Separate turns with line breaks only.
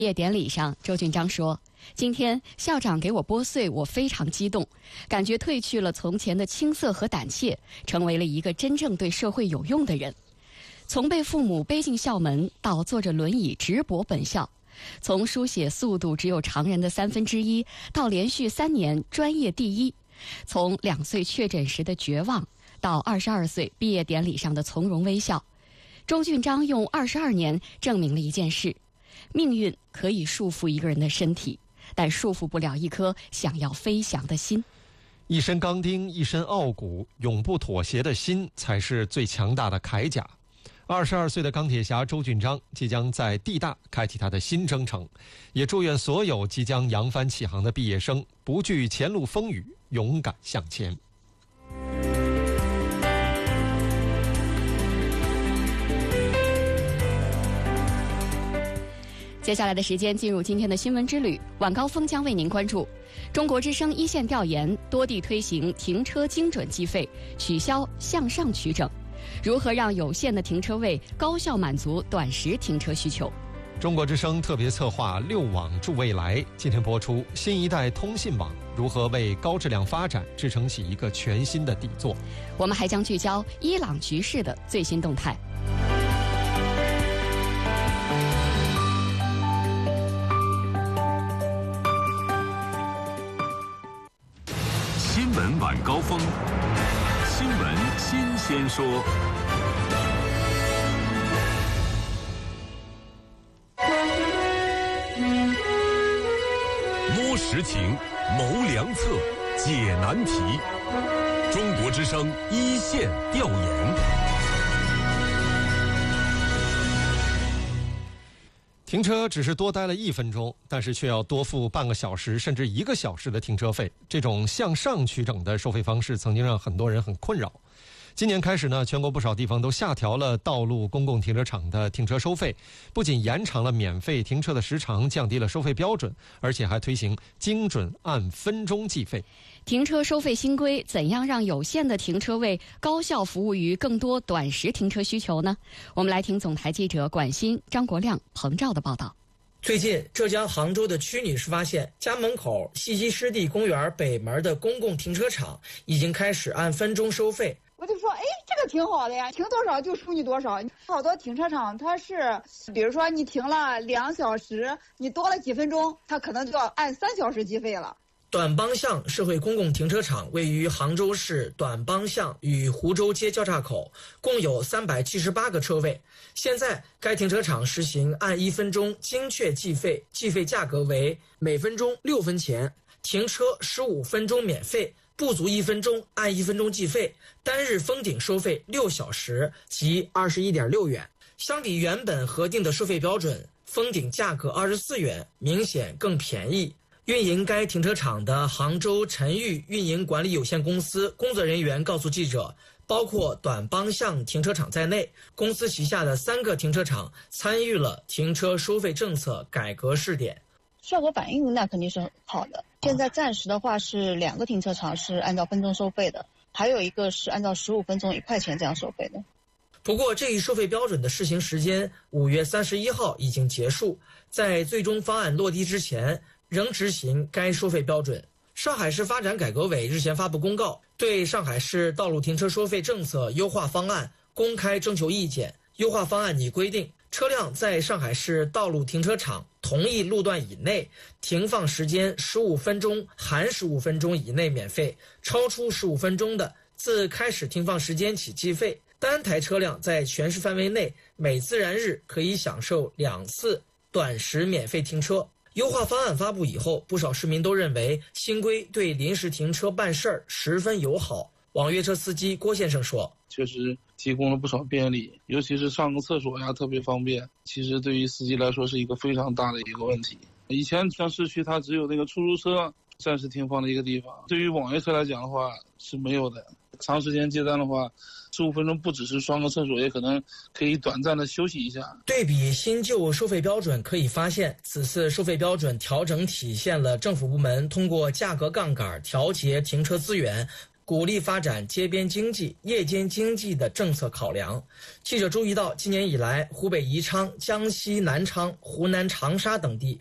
毕业典礼上，周俊章说：“今天校长给我拨穗，我非常激动，感觉褪去了从前的青涩和胆怯，成为了一个真正对社会有用的人。从被父母背进校门，到坐着轮椅直驳本校，从书写速度只有常人的1/3，到连续3年专业第一，从2岁确诊时的绝望，到22岁毕业典礼上的从容微笑。周俊章用22年证明了一件事：命运可以束缚一个人的身体，但束缚不了一颗想要飞翔的心。
一身钢钉，一身傲骨，永不妥协的心才是最强大的铠甲。22岁的钢铁侠周俊章即将在地大开启他的新征程，也祝愿所有即将扬帆起航的毕业生不惧前路风雨，勇敢向前。
接下来的时间进入今天的新闻之旅，晚高峰将为您关注中国之声一线调研，多地推行停车精准计费，取消向上取整，如何让有限的停车位高效满足短时停车需求。
中国之声特别策划6网助未来，今天播出新一代通信网如何为高质量发展支撑起一个全新的底座。
我们还将聚焦伊朗局势的最新动态。
新闻晚高峰，新闻新鲜说。摸实情，谋良策，解难题。中国之声一线调研。
停车只是多待了1分钟，但是却要多付半个小时甚至1个小时的停车费。这种向上取整的收费方式曾经让很多人很困扰。今年开始呢，全国不少地方都下调了道路公共停车场的停车收费，不仅延长了免费停车的时长，降低了收费标准，而且还推行精准按分钟计费。
停车收费新规怎样让有限的停车位高效服务于更多短时停车需求呢？我们来听总台记者管鑫、张国亮、彭照的报道。
最近，浙江杭州的曲女士发现，家门口西溪湿地公园北门的公共停车场已经开始按分钟收费。
我就说，这个挺好的呀，停多少就收你多少。好多停车场它是，比如说你停了2小时，你多了几分钟，它可能就要按3小时计费了。
短帮巷社会公共停车场位于杭州市短帮巷与湖州街交叉口，共有378个车位。现在该停车场实行按1分钟精确计费，计费价格为每分钟6分钱，停车15分钟免费，不足1分钟按1分钟计费，单日封顶收费6小时即21.6元。相比原本核定的收费标准，封顶价格24元，明显更便宜。运营该停车场的杭州晨玉运营管理有限公司工作人员告诉记者，包括短帮巷停车场在内，公司旗下的3个停车场参与了停车收费政策改革试点。
效果反应那肯定是很好的。现在暂时的话是2个停车场是按照分钟收费的，还有一个是按照15分钟1块钱这样收费的。
不过这一收费标准的试行时间5月31号已经结束，在最终方案落地之前仍执行该收费标准。上海市发展改革委日前发布公告，对上海市道路停车收费政策优化方案公开征求意见。优化方案拟规定，车辆在上海市道路停车场同一路段以内，停放时间15分钟含15分钟以内免费，超出15分钟的，自开始停放时间起计费。单台车辆在全市范围内每自然日可以享受2次短时免费停车。优化方案发布以后，不少市民都认为新规对临时停车办事儿十分友好。网约车司机郭先生说，
确实提供了不少便利，尤其是上个厕所呀特别方便，其实对于司机来说是一个非常大的一个问题。以前像市区它只有那个出租车暂时停放的一个地方，对于网约车来讲的话是没有的。长时间接单的话，15分钟不只是双个厕所，也可能可以短暂的休息一下。
对比新旧收费标准，可以发现此次收费标准调整体现了政府部门通过价格杠杆调节停车资源， 鼓励发展街边经济、夜间经济的政策考量。记者注意到，今年以来，湖北宜昌、江西南昌、湖南长沙等地